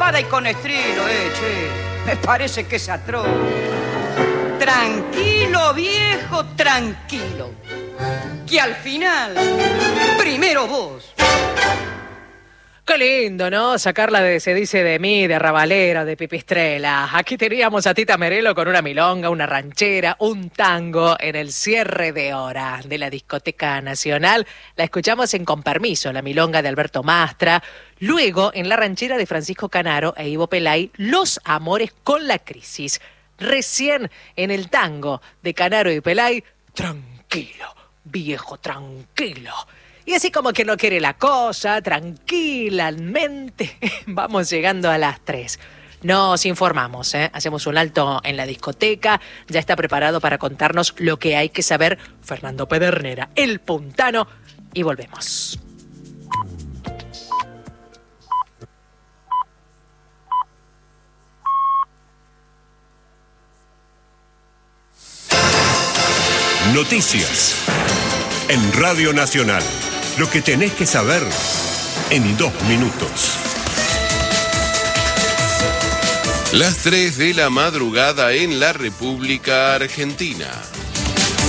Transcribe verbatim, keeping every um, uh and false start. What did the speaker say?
espada y con estrilo, eh, che. Me parece que es atroz. Tranquilo, viejo, tranquilo. Que al final, primero vos. Qué lindo, ¿no? Sacarla de Se dice de mí, de Ravalera, de Pipistrela. Aquí teníamos a Tita Merelo con una milonga, una ranchera, un tango en el cierre de hora de la Discoteca Nacional. La escuchamos en Con Permiso, la milonga de Alberto Mastra. Luego, en la ranchera de Francisco Canaro e Ivo Pelay, Los Amores con la Crisis. Recién en el tango de Canaro y Pelay, tranquilo, viejo, tranquilo. Y así como que no quiere la cosa, tranquilamente, vamos llegando a las tres. Nos informamos, ¿eh? Hacemos un alto en la discoteca. Ya está preparado para contarnos lo que hay que saber Fernando Pedernera, el puntano, y volvemos. Noticias en Radio Nacional. Lo que tenés que saber en dos minutos. Las tres de la madrugada en la República Argentina.